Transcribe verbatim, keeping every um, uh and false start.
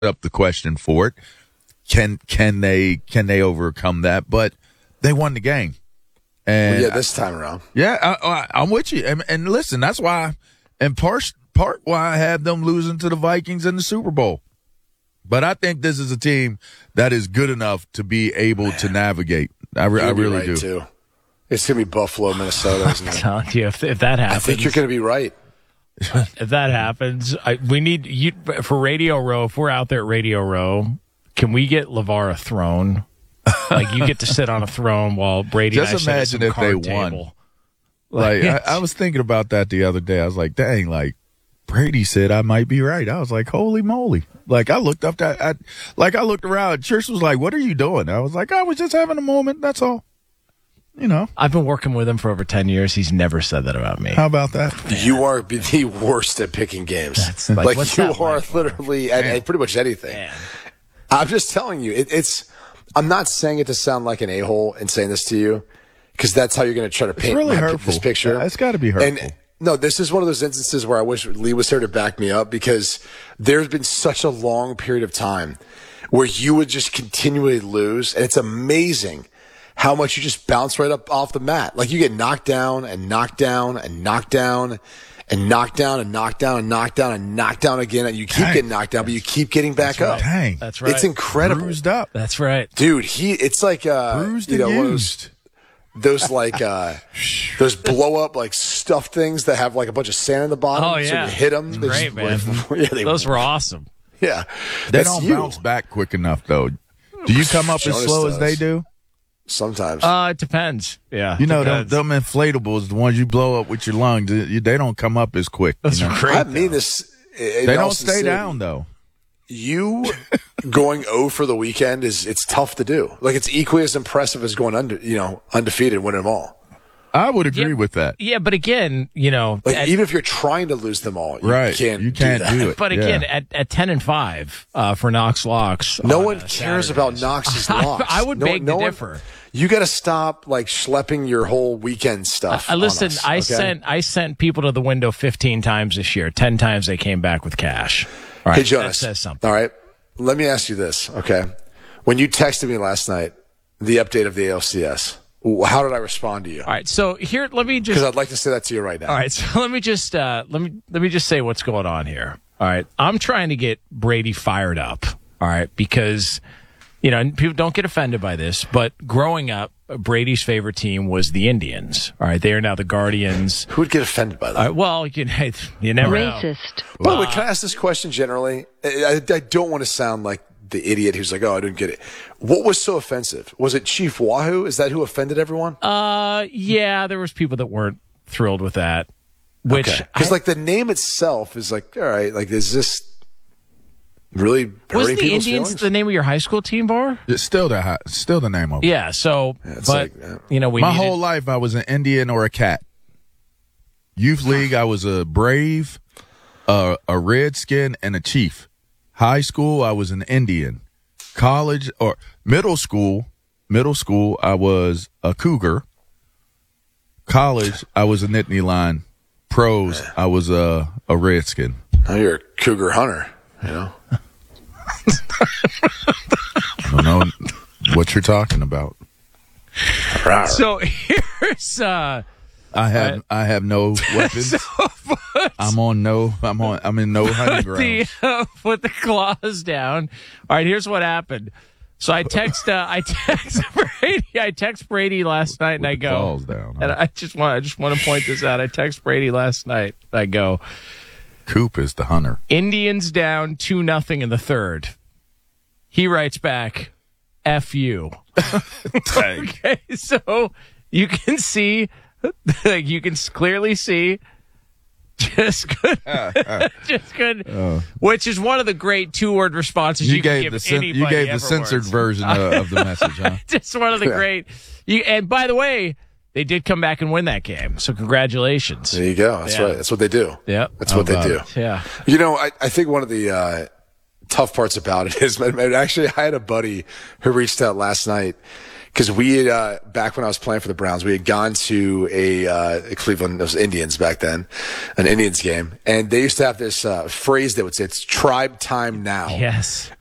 up the question for it. Can can they can they overcome that? But they won the game. And well, yeah, this time around. Yeah, I, I, I'm with you. And, and listen, that's why, and part part why I have them losing to the Vikings in the Super Bowl. But I think this is a team that is good enough to be able Man. to navigate. I, re- I really right do. Too. It's going to be Buffalo, Minnesota. Isn't it? I'm telling you, if, if that happens. I think you're going to be right. If that happens, I, we need you for Radio Row. If we're out there at Radio Row, can we get LeVar a throne? Like you get to sit on a throne while Brady. Just and I imagine if they won. table. Like I, I was thinking about that the other day. I was like, dang, like Brady said I might be right. I was like, holy moly! Like I looked up that, I, like I looked around. Church was like, what are you doing? I was like, I was just having a moment. That's all. You know, I've been working with him for over ten years. He's never said that about me. How about that? You are the worst at picking games. That's like, like what's you that are like? literally at, at pretty much anything. Man. I'm just telling you, it, it's. I'm not saying it to sound like an a-hole and saying this to you, because that's how you're going to try to paint it's really my, hurtful. this picture. Yeah, it's got to be hurtful. And no, this is one of those instances where I wish Lee was here to back me up, because there's been such a long period of time where you would just continually lose, and it's amazing how much you just bounce right up off the mat. Like you get knocked down and knocked down and knocked down and knocked down and knocked down and knocked down and knocked down again, and you keep Dang. getting knocked down, but you keep getting back That's up. Right. Dang. That's right. It's incredible. Bruised up. That's right. Dude, he it's like uh Bruised you know, and one of used. those, those like uh those blow up like stuffed things that have like a bunch of sand in the bottom. Oh, yeah. So you hit them. They Great, just, man. yeah, they, Those were awesome. Yeah. They That's don't you. bounce back quick enough, though. Do you come up as Jonas slow does. as they do? Sometimes. Uh, it depends. Yeah. You know, them, depends. them inflatables, the ones you blow up with your lungs, they they don't come up as quick. That's you know? great. I mean this. in They don't Nelson stay City, down, though. You going oh for the weekend is it's tough to do. Like it's equally as impressive as going under, you know, undefeated, winning them all. I would agree Yeah. with that. Yeah, but again, you know, Like at- even if you're trying to lose them all, you Right. can't. You can't do, that. do it. But again, Yeah. at, at ten and five uh, for Knox Locks, No on, one uh, cares Saturdays. about Knox's locks. I would no, beg no to one- differ. You got to stop like schlepping your whole weekend stuff. I on listen. us, I okay? sent I sent people to the window fifteen times this year. Ten times they came back with cash. All right, Hey Jonas, that says something. all right. Let me ask you this, okay? When you texted me last night, the update of the A L C S, how did I respond to you? All right, so here, let me just. Because I'd like to say that to you right now. All right, so let me just uh, let me let me just say what's going on here. All right, I'm trying to get Brady fired up. All right, because you know, and people don't get offended by this, but growing up, Brady's favorite team was the Indians. All right, they are now the Guardians. Who would get offended by that? All right, well, you you never know. Racist. By the way, can I ask this question generally? I, I, I don't want to sound like the idiot who's like, oh, I didn't get it. What was so offensive? Was it Chief Wahoo? Is that who offended everyone? Uh, yeah, there was people that weren't thrilled with that. Which Because I- like the name itself is like, all right, like is this really was hurting the people's Indians feelings? the name of your high school team, Bar? It's still the hi- still the name of it. Yeah. So, it's but like, uh, you know, we My needed, whole life, I was an Indian or a cat. Youth league, I was a Brave, uh, a Redskin, and a Chief. High school, I was an Indian. College or middle school, middle school, I was a Cougar. College, I was a Nittany Lion. Pros, I was a a Redskin. now you're a cougar hunter, you know? I don't know what you're talking about. So here's uh, I have I have no weapons. I'm on no. I'm on. I'm in no hunting ground. the uh, put the claws down. All right, here's what happened. So I text uh, I text Brady. I text Brady last night, and I go. Claws down. And Huh? I just want I just want to point this out. I text Brady last night. I go, Coop is the hunter. Indians down two nothing in the third. He writes back, F you. Okay, so you can see, like you can clearly see, just good, just good, which is one of the great two-word responses you, You can gave give the cen- anybody you gave the ever censored words. version of, of the message, huh? Just one of the great. You, and by the way, they did come back and win that game, so congratulations. There you go. That's Yeah. right. That's what they do. Yep. That's what they about do. it? Yeah. You know, I, I think one of the uh, tough parts about it is, actually, I had a buddy who reached out last night because we had, uh, back when I was playing for the Browns, we had gone to a, uh, Cleveland, those Indians back then, an Indians game. And they used to have this, uh, phrase that would say, it's tribe time now. Yes.